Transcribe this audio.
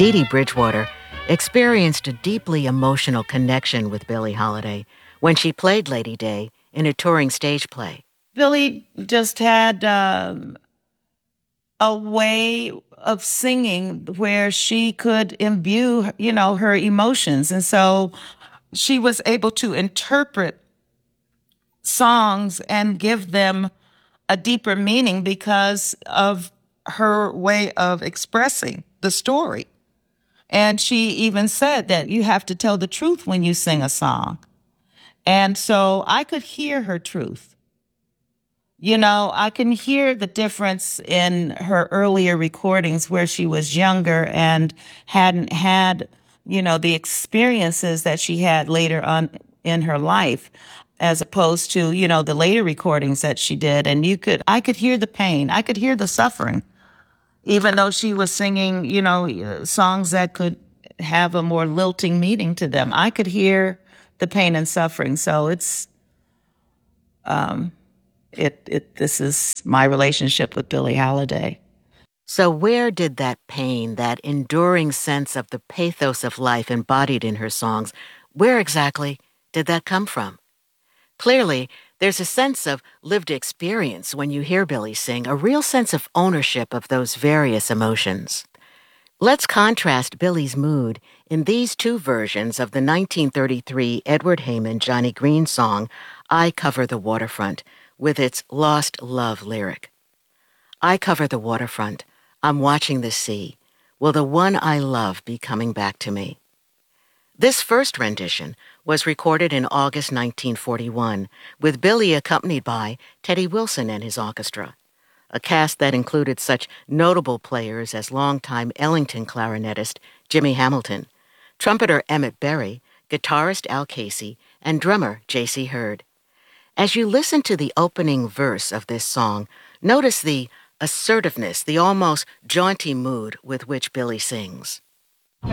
Dee Dee Bridgewater experienced a deeply emotional connection with Billie Holiday when she played Lady Day in a touring stage play. Billie just had a way of singing where she could imbue, her emotions. And so she was able to interpret songs and give them a deeper meaning because of her way of expressing the story. And she even said that you have to tell the truth when you sing a song. And so I could hear her truth. I can hear the difference in her earlier recordings where she was younger and hadn't had, the experiences that she had later on in her life, as opposed to, the later recordings that she did. And I could hear the pain. I could hear the suffering, even though she was singing, songs that could have a more lilting meaning to them. I could hear the pain and suffering. So this is my relationship with Billie Holiday. So where did that pain, that enduring sense of the pathos of life embodied in her songs, where exactly did that come from? Clearly, there's a sense of lived experience when you hear Billie sing, a real sense of ownership of those various emotions. Let's contrast Billie's mood in these two versions of the 1933 Edward Heyman-Johnny Green song, I Cover the Waterfront, with its lost love lyric. I cover the waterfront. I'm watching the sea. Will the one I love be coming back to me? This first rendition was recorded in August 1941, with Billie accompanied by Teddy Wilson and his orchestra, a cast that included such notable players as longtime Ellington clarinetist Jimmy Hamilton, trumpeter Emmett Berry, guitarist Al Casey, and drummer J.C. Hurd. As you listen to the opening verse of this song, notice the assertiveness, the almost jaunty mood with which Billie sings.